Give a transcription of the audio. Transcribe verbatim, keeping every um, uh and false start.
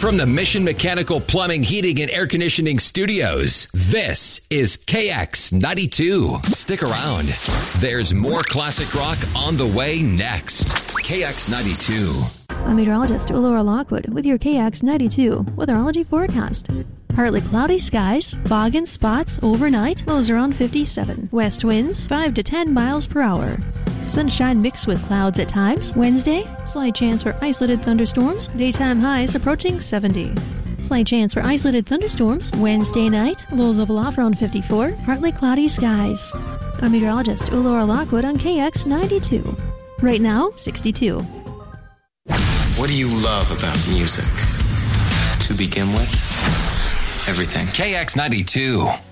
From the Mission Mechanical Plumbing, Heating, and Air Conditioning Studios, this is K X ninety-two. Stick around. There's more classic rock on the way next. K X ninety-two. I'm meteorologist Laura Lockwood with your K X ninety-two weatherology forecast. Partly cloudy skies, fog and spots overnight, lows around fifty-seven. West winds five to ten miles per hour. Sunshine mixed with clouds at times. Wednesday, slight chance for isolated thunderstorms. Daytime highs approaching seventy. Slight chance for isolated thunderstorms. Wednesday night, lows level off around fifty-four. Partly cloudy skies. I'm meteorologist Laura Lockwood on K X ninety-two. Right now, sixty-two. What do you love about music? To begin with, everything. K X ninety-two.